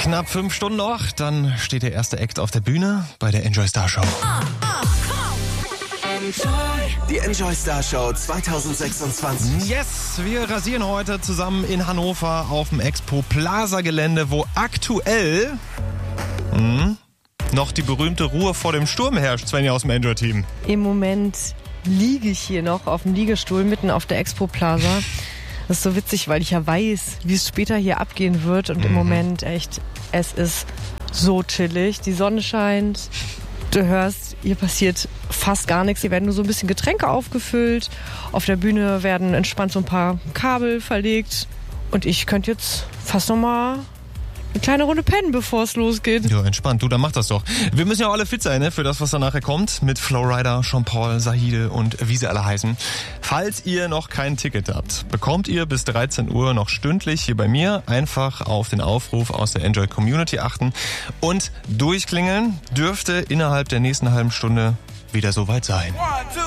Knapp 5 Stunden noch, dann steht der erste Act auf der Bühne bei der Enjoy Star Show. Die Enjoy Star Show 2026. Yes, wir rasieren heute zusammen in Hannover auf dem Expo Plaza Gelände, wo aktuell noch die berühmte Ruhe vor dem Sturm herrscht, Svenja aus dem Enjoy-Team. Im Moment liege ich hier noch auf dem Liegestuhl mitten auf der Expo Plaza. Das ist so witzig, weil ich ja weiß, wie es später hier abgehen wird. Und im Moment echt, es ist so chillig. Die Sonne scheint. Du hörst, hier passiert fast gar nichts. Hier werden nur so ein bisschen Getränke aufgefüllt. Auf der Bühne werden entspannt so ein paar Kabel verlegt. Und ich könnte jetzt fast nochmal eine kleine Runde pennen, bevor es losgeht. Ja, entspannt. Du, dann mach das doch. Wir müssen ja auch alle fit sein, ne, für das, was da nachher kommt. Mit Flowrider, Jean-Paul, Sahide und wie sie alle heißen. Falls ihr noch kein Ticket habt, bekommt ihr bis 13 Uhr noch stündlich hier bei mir. Einfach auf den Aufruf aus der Enjoy Community achten. Und durchklingeln dürfte innerhalb der nächsten halben Stunde wieder soweit sein.